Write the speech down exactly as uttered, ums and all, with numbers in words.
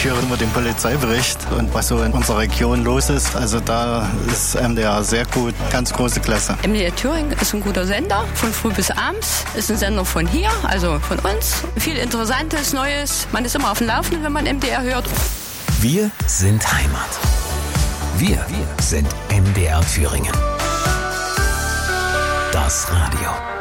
höre immer den Polizeibericht und was so in unserer Region los ist. Also da ist M D R sehr gut, ganz große Klasse. M D R Thüringen ist ein guter Sender, von früh bis abends. Ist ein Sender von hier, also von uns. Viel Interessantes, Neues. Man ist immer auf dem Laufenden, wenn man M D R hört. Wir sind Heimat. Wir, wir sind M D R Thüringen. Das Radio.